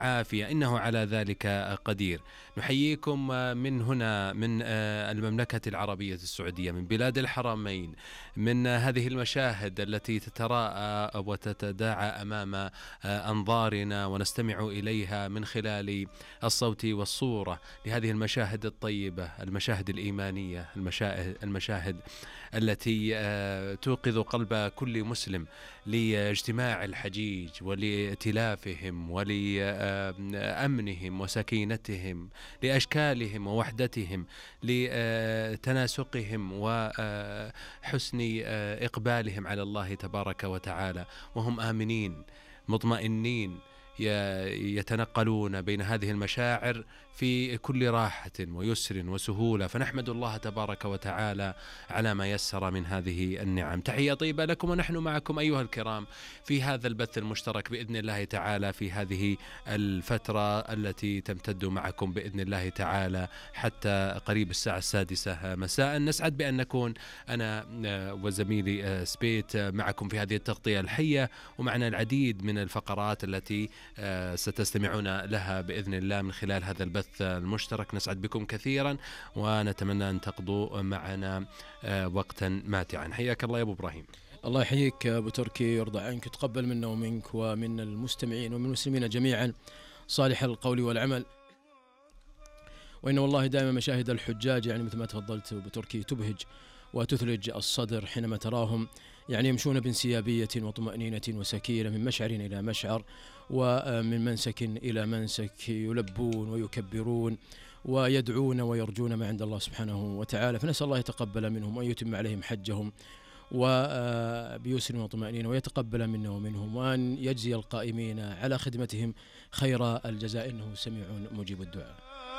عافية، إنه على ذلك قدير. نحييكم من هنا، من المملكة العربية السعودية، من بلاد الحرمين، من هذه المشاهد التي تتراءى وتتداعى أمام أنظارنا ونستمع إليها من خلال الصوت والصورة، لهذه المشاهد الطيبة، المشاهد الإيمانية، المشاهد التي توقظ قلب كل مسلم لاجتماع الحجيج ولائتلافهم ولأمنهم وسكينتهم، لأشكالهم ووحدتهم، لتناسقهم وحسن إقبالهم على الله تبارك وتعالى، وهم آمنين مطمئنين يتنقلون بين هذه المشاعر في كل راحة ويسر وسهولة. فنحمد الله تبارك وتعالى على ما يسر من هذه النعم. تحية طيبة لكم، ونحن معكم أيها الكرام في هذا البث المشترك بإذن الله تعالى في هذه الفترة التي تمتد معكم بإذن الله تعالى حتى قريب الساعة 6 مساء. نسعد بأن نكون أنا وزميلي سبيت معكم في هذه التغطية الحية، ومعنا العديد من الفقرات التي ستستمعون لها بإذن الله من خلال هذا البث المشترك. نسعد بكم كثيرا ونتمنى أن تقضوا معنا وقتا ماتعا. حياك الله يا أبو إبراهيم. الله يحييك أبو تركي، يرضى عنك، تقبل منا ومنك ومن المستمعين ومن المسلمين جميعا صالح القول والعمل. وإن والله دائما مشاهد الحجاج يعني مثل ما تفضلت أبو تركي تبهج وتثلج الصدر حينما تراهم يعني يمشون بانسيابية وطمأنينة وسكينة من مشعر إلى مشعر ومن منسك إلى منسك، يلبون ويكبرون ويدعون ويرجون ما عند الله سبحانه وتعالى. فنسأل الله يتقبل منهم وأن يتم عليهم حجهم وبيسر وطمأنينة، ويتقبل منا ومنهم، وأن يجزي القائمين على خدمتهم خير الجزاء، إنه سميع مجيب الدعاء.